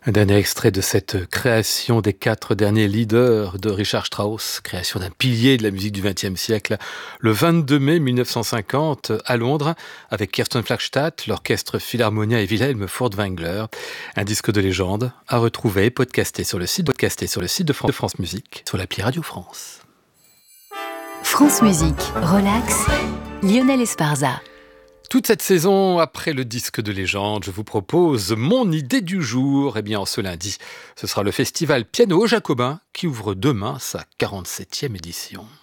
Un dernier extrait de cette création des 4 derniers leaders de Richard Strauss, création d'un pilier de la musique du XXe siècle, le 22 mai 1950 à Londres, avec Kirsten Flagstad, l'orchestre Philharmonia et Wilhelm Furtwängler. Un disque de légende à retrouver, podcasté sur le site de France Musique, sur l'appli Radio France. France Musique, relax, Lionel Esparza. Toute cette saison, après le disque de légende, je vous propose mon idée du jour. Eh bien, ce lundi, ce sera le festival Piano Jacobin qui ouvre demain sa 47e édition.